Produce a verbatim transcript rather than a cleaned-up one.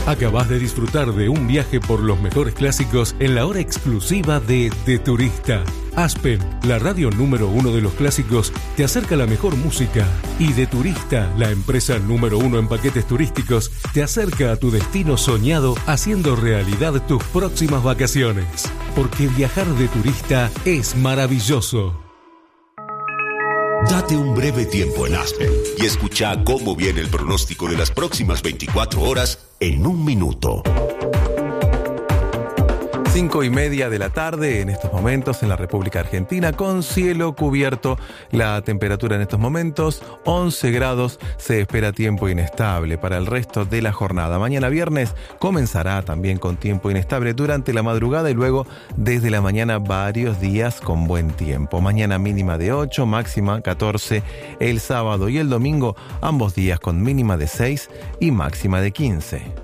Acabás de disfrutar de un viaje por los mejores clásicos en la hora exclusiva de De Turista. Aspen, la radio número uno de los clásicos, te acerca la mejor música. Y De Turista, la empresa número uno en paquetes turísticos, te acerca a tu destino soñado, haciendo realidad tus próximas vacaciones. Porque viajar de turista es maravilloso. Date un breve tiempo en Aspen y escucha cómo viene el pronóstico de las próximas veinticuatro horas en un minuto. Cinco y media de la tarde en estos momentos en la República Argentina, con cielo cubierto. La temperatura en estos momentos once grados. Se espera tiempo inestable para el resto de la jornada. Mañana viernes comenzará también con tiempo inestable durante la madrugada y luego desde la mañana varios días con buen tiempo. Mañana mínima de ocho, máxima catorce. El sábado y el domingo ambos días con mínima de seis y máxima de quince.